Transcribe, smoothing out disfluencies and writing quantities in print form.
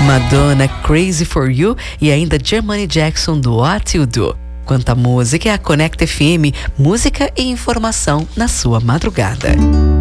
Madonna, Crazy for You e ainda Germany Jackson do What You Do. Quanta música é a Conecta FM, música e informação na sua madrugada.